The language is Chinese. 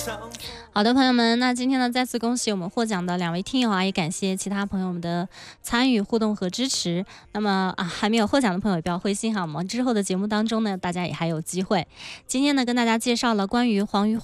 好的，朋友们，那今天呢，再次恭喜我们获奖的2位听友啊，也感谢其他朋友们的参与、互动和支持。那么还没有获奖的朋友也不要灰心哈，我们之后的节目当中呢，大家也还有机会。今天呢，跟大家介绍了关于黄鱼